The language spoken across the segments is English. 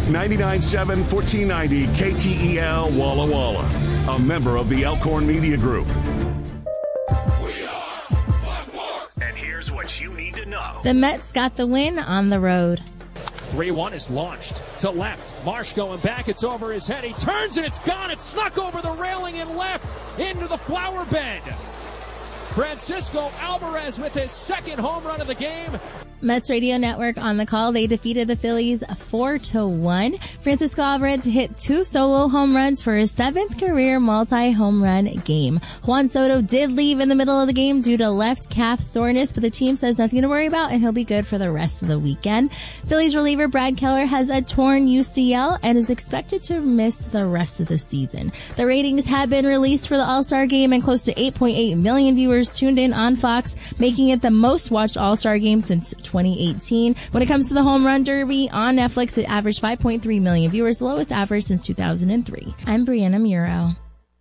99.7 1490 KTEL Walla Walla. A member of the Elkhorn Media Group. We are and here's what you need to know. The Mets got the win on the road. 3-1 is launched to left. Marsh going back. It's over his head. He turns and it's gone. It's snuck over the railing and left into the flower bed. Francisco Alvarez with his second home run of the game. Mets Radio Network on the call. They defeated the Phillies 4-1. Francisco Alvarez hit 2 solo home runs for his 7th career multi-home run game. Juan Soto did leave in the middle of the game due to left calf soreness, but the team says nothing to worry about and he'll be good for the rest of the weekend. Phillies reliever Brad Keller has a torn UCL and is expected to miss the rest of the season. The ratings have been released for the All-Star game and close to 8.8 million viewers tuned in on Fox, making it the most watched All-Star game since 2018. When it comes to the Home Run Derby on Netflix, it averaged 5.3 million viewers, the lowest average since 2003. I'm Brianna Muro.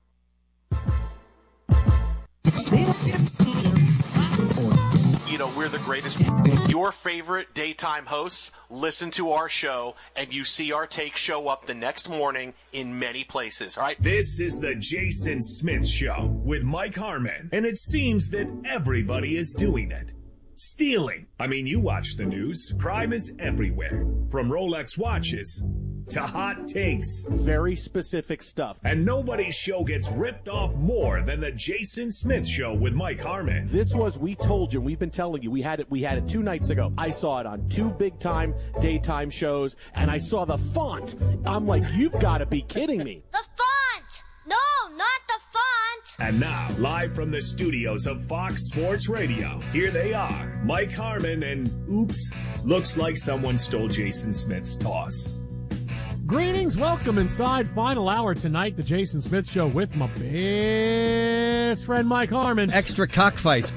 You know, we're the greatest. Your favorite daytime hosts listen to our show, and you see our take show up the next morning in many places, all right? This is the Jason Smith Show with Mike Harmon, and it seems that everybody is doing it. Stealing. I mean, you watch the news. Crime is everywhere. From Rolex watches to hot takes. Very specific stuff. And nobody's show gets ripped off more than the Jason Smith Show with Mike Harmon. This was, we told you, we've been telling you, we had it 2 nights ago. I saw it on 2 big-time daytime shows, and I saw the font. I'm like, you've got to be kidding me. The font! No, not the font! And now, live from the studios of Fox Sports Radio, here they are, Mike Harmon and, oops, looks like someone stole Jason Smith's toss. Greetings, welcome inside final hour tonight, the Jason Smith Show with my best friend Mike Harmon. Extra cockfights.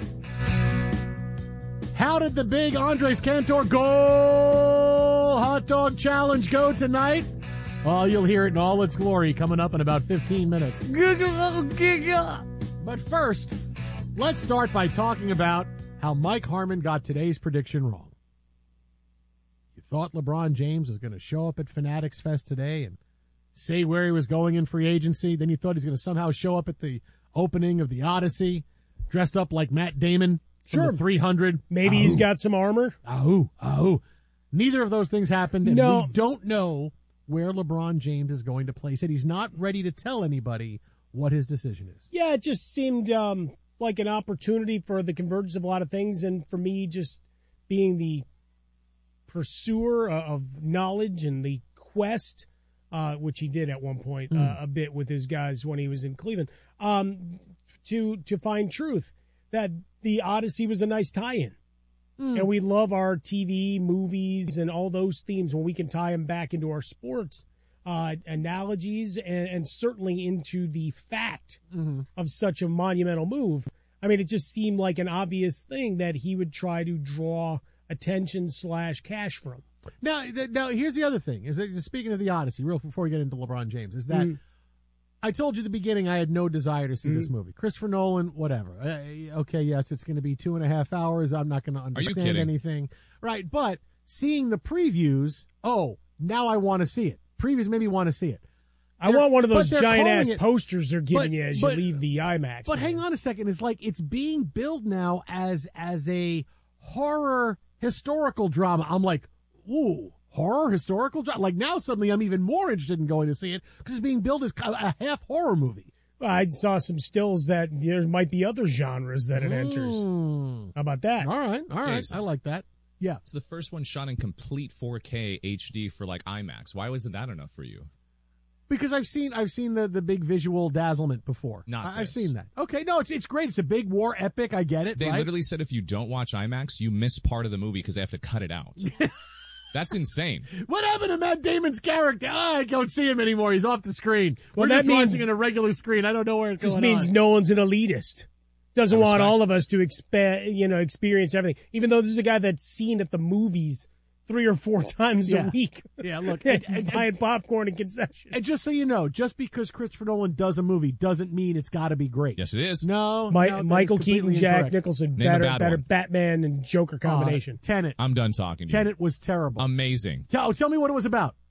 How did the big Andres Cantor goal hot dog challenge go tonight? Oh, you'll hear it in all its glory coming up in about 15 minutes. But first, let's start by talking about how Mike Harmon got today's prediction wrong. You thought LeBron James was going to show up at Fanatics Fest today and say where he was going in free agency. Then you thought he's going to somehow show up at the opening of the Odyssey, dressed up like Matt Damon from the 300. Maybe he's got some armor. Neither of those things happened, and we don't know where LeBron James is going to play. He said he's not ready to tell anybody what his decision is. Yeah, it just seemed like an opportunity for the convergence of a lot of things, and for me just being the pursuer of knowledge and the quest, which he did at one point a bit with his guys when he was in Cleveland, to find truth, that the Odyssey was a nice tie-in. And we love our TV, movies, and all those themes when we can tie them back into our sports analogies and certainly into the fact of such a monumental move. I mean, it just seemed like an obvious thing that he would try to draw attention/cash from. Now, here's the other thing. Is that, speaking of the Odyssey, real before we get into LeBron James, is that I told you at the beginning I had no desire to see this movie. Christopher Nolan, whatever. Okay, yes, it's going to be 2.5 hours. I'm not going to understand anything. Right, but seeing the previews, now I want to see it. Previews made me want to see it. I want one of those giant-ass posters they're giving you as you leave the IMAX. But hang on a second. It's like it's being billed now as a horror historical drama. I'm like, ooh. Horror, historical, like now suddenly I'm even more interested in going to see it because it's being billed as a half horror movie. Well, I saw some stills that there might be other genres that it enters. How about that? All right. I like that. Yeah. It's the first one shot in complete 4K HD for like IMAX. Why wasn't that enough for you? Because I've seen the big visual dazzlement before. I've seen that. Okay, no, it's great. It's a big war epic. I get it. They literally said if you don't watch IMAX, you miss part of the movie because they have to cut it out. That's insane. What happened to Matt Damon's character? I don't see him anymore. He's off the screen. Well, We're just watching in a regular screen. I don't know where it's going on. Just means Nolan's an elitist. Doesn't want all of us to experience everything. Even though this is a guy that's seen at the movies 3 or 4 times a week. Yeah, look. and buying popcorn and concessions. And just so you know, just because Christopher Nolan does a movie doesn't mean it's got to be great. Yes, it is. No. Michael Keaton, Jack Nicholson, better Batman and Joker combination. Tenet. I'm done talking to you. Tenet was terrible. Amazing. Tell me what it was about.